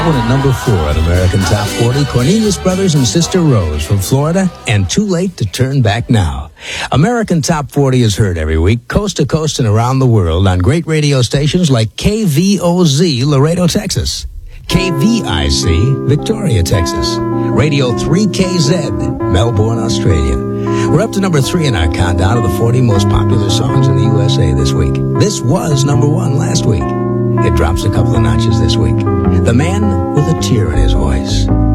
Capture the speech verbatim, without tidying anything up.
One at number four at American Top forty, Cornelius Brothers and Sister Rose from Florida, and Too Late to Turn Back Now. American Top forty is heard every week, coast to coast and around the world on great radio stations like K V O Z, Laredo, Texas, K V I C, Victoria, Texas, Radio three K Z, Melbourne, Australia. We're up to number three in our countdown of the forty most popular songs in the U S A this week. This was number one last week. It drops a couple of notches this week. The Man with a Tear in His Voice.